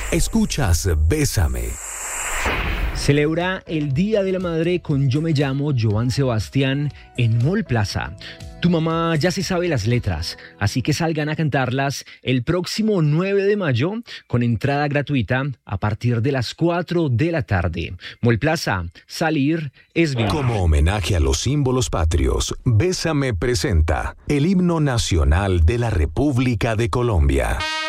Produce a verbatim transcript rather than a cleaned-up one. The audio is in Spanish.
Escuchas Bésame. Celebra el Día de la Madre con Yo Me Llamo Joan Sebastián en Mall Plaza. Tu mamá ya se sabe las letras, así que salgan a cantarlas el próximo nueve de mayo con entrada gratuita a partir de las cuatro de la tarde. Mall Plaza, salir es vivir. Como homenaje a los símbolos patrios, Bésame presenta el himno nacional de la República de Colombia.